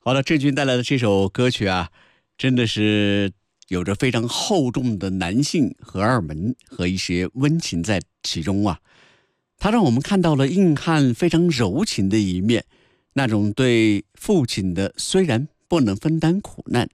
好了，郑钧带来的这首歌曲啊，真的是有着非常厚重的男性荷尔蒙和一些温情在其中啊。它让我们看到了硬汉非常柔情的一面，那种对父亲的虽然不能分担苦难，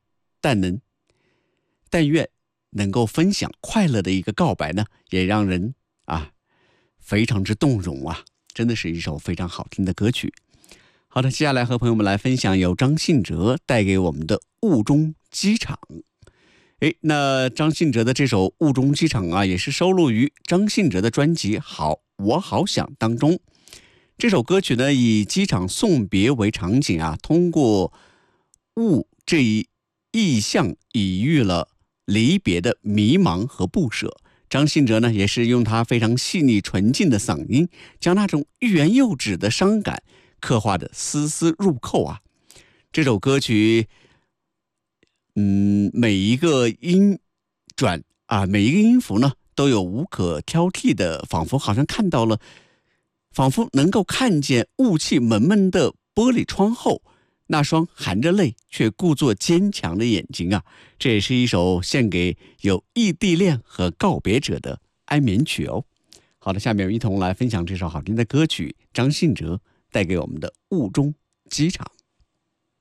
但愿能够分享快乐的一个告白呢，也让人非常之动容啊！真的是一首非常好听的歌曲。好的，接下来和朋友们来分享由张信哲带给我们的《雾中机场》。那张信哲的这首《雾中机场》啊，也是收录于张信哲的专辑《我好想》当中。这首歌曲呢，以机场送别为场景啊，通过雾这一意象，比喻了离别的迷茫和不舍。张信哲呢，也是用他非常细腻纯净的嗓音，将那种欲言又止的伤感刻画的丝丝入扣啊。这首歌曲每一个音转啊，每一个音符呢都有无可挑剔的，仿佛能够看见雾气蒙蒙的玻璃窗后那双含着泪却故作坚强的眼睛啊。这也是一首献给有异地恋和告别者的安眠曲哦。好的，下面一同来分享这首好听的歌曲，张信哲带给我们的《雾中机场》。